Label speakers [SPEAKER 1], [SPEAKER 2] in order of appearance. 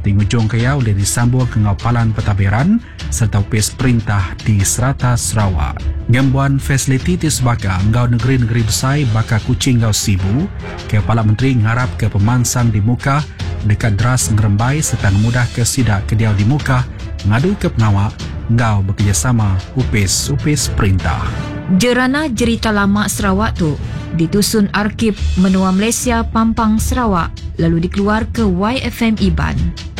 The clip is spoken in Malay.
[SPEAKER 1] Tingujung kaya oleh disambung ke ngapalan pentadbiran serta upis perintah di Serata Sarawak. Ngembuan fasiliti di sebagai ngau negeri-negeri besar bakal kucing ngau sibu, Kepala Menteri mengharap ke pemansang di muka dekat deras ngerembai serta mudah ke sidak kediau di muka ngadu ke pengawak ngau bekerjasama upis perintah.
[SPEAKER 2] Jerana Jerita Lama Sarawak tu ditusun Arkib Menua Malaysia Pampang Sarawak lalu dikeluar ke YFM Iban.